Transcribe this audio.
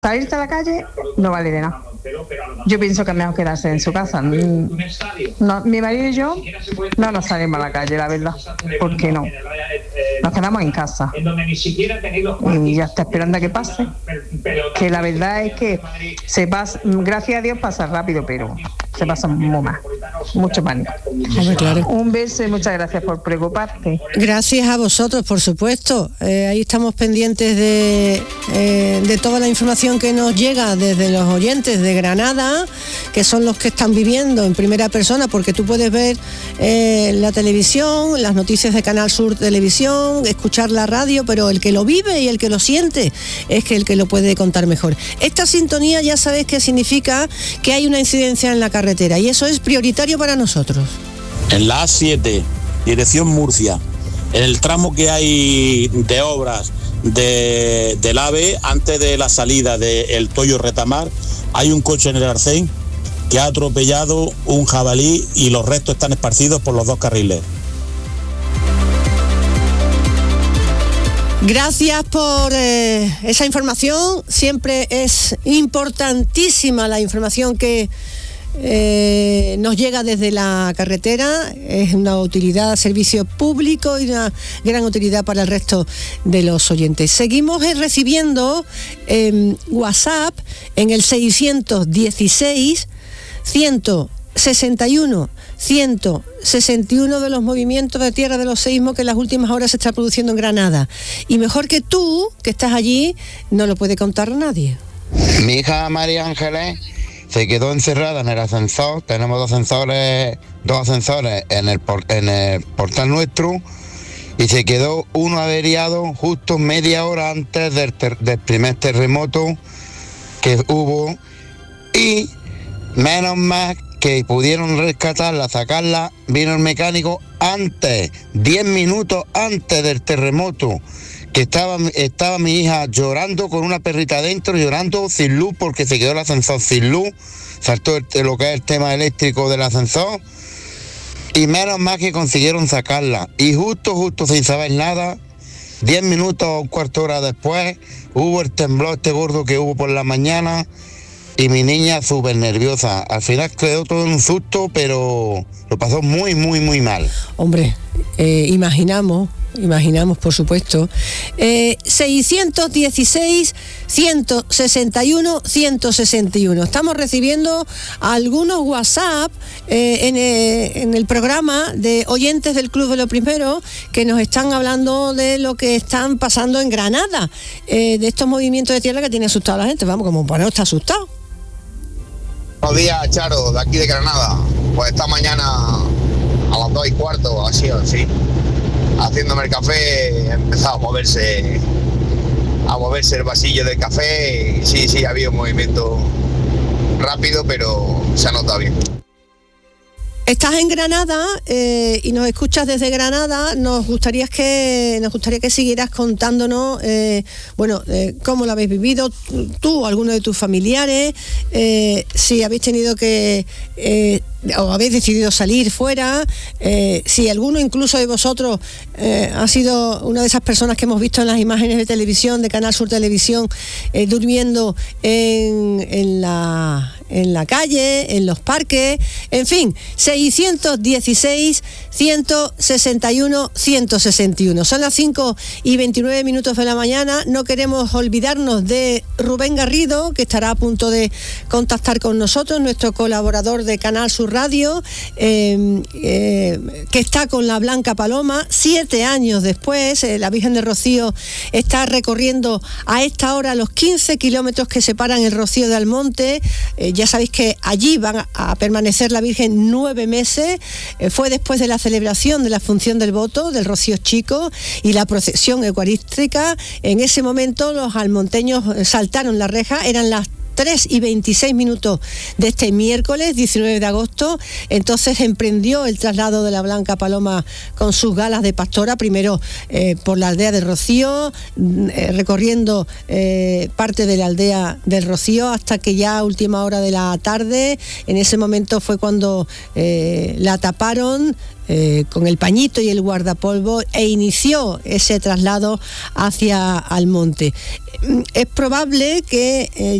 Salirte a la calle no vale de nada. Yo pienso que es mejor quedarse en su casa. No, mi marido y yo no nos salimos a la calle, la verdad. ¿Por qué no? Nos quedamos en casa. Y ya está esperando a que pase. Que la verdad es que se pasa, gracias a Dios pasa rápido, pero se pasa mucho pánico. Claro. Un beso y muchas gracias por preocuparte. Gracias a vosotros, por supuesto. Ahí estamos pendientes de toda la información que nos llega desde los oyentes de Granada, que son los que están viviendo en primera persona, porque tú puedes ver la televisión, las noticias de Canal Sur Televisión, escuchar la radio, pero el que lo vive y el que lo siente es que el que lo puede contar mejor. Esta sintonía ya sabéis que significa que hay una incidencia en la carretera y eso es prioritario para nosotros. En la A7, dirección Murcia, en el tramo que hay de obras del AVE, antes de la salida del Toyo Retamar, hay un coche en el arcén que ha atropellado un jabalí y los restos están esparcidos por los dos carriles. Gracias por esa información. Siempre es importantísima la información que nos llega desde la carretera. Es una utilidad, servicio público y una gran utilidad para el resto de los oyentes. Seguimos recibiendo WhatsApp en el 616 161 161 de los movimientos de tierra de los seísmos que en las últimas horas se está produciendo en Granada. Y mejor que tú, que estás allí, no lo puede contar nadie. Mi hija María Ángeles se quedó encerrada en el ascensor. Tenemos dos ascensores en el portal nuestro, y se quedó uno averiado justo media hora antes del primer terremoto que hubo, y menos mal que pudieron rescatarla, sacarla, vino el mecánico antes, 10 minutos antes del terremoto, que estaba mi hija llorando con una perrita adentro, llorando sin luz porque se quedó el ascensor sin luz, saltó lo que es el tema eléctrico del ascensor, y menos mal que consiguieron sacarla, y justo sin saber nada, 10 minutos o un cuarto de hora después, hubo el temblor gordo que hubo por la mañana, y mi niña súper nerviosa. Al final quedó todo en un susto, pero lo pasó muy, muy, muy mal. Hombre, imaginamos, por supuesto. 616 161 161. Estamos recibiendo algunos WhatsApp en el programa de oyentes del Club de lo Primero que nos están hablando de lo que están pasando en Granada, de estos movimientos de tierra que tiene asustado a la gente. Vamos, como para no estar asustado. Buenos días, Charo, de aquí de Granada. Pues esta mañana a las 2:15, así, haciéndome el café, empezaba a moverse el vasillo del café, y sí, había un movimiento rápido, pero se ha notado bien. Estás en Granada y nos escuchas desde Granada. Nos gustaría que siguieras contándonos, cómo lo habéis vivido tú o alguno de tus familiares, si habéis tenido que o habéis decidido salir fuera, si alguno incluso de vosotros ha sido una de esas personas que hemos visto en las imágenes de televisión, de Canal Sur Televisión, durmiendo en la calle, en los parques, en fin, 616 161 161. Son las 5:29 de la mañana. No queremos olvidarnos de Rubén Garrido, que estará a punto de contactar con nosotros, nuestro colaborador de Canal Sur Radio, que está con la Blanca Paloma 7 años después. La Virgen de Rocío está recorriendo a esta hora los 15 kilómetros que separan el Rocío de Almonte. Ya sabéis que allí van a permanecer la Virgen 9 meses. Fue después de la celebración de la función del voto, del Rocío Chico y la procesión eucarística. En ese momento los almonteños saltaron la reja, eran las 3:26 de este miércoles 19 de agosto. Entonces emprendió el traslado de la Blanca Paloma con sus galas de pastora, primero por la aldea de Rocío, recorriendo parte de la aldea del Rocío, hasta que ya a última hora de la tarde, en ese momento fue cuando la taparon con el pañito y el guardapolvo e inició ese traslado hacia Almonte. Es probable que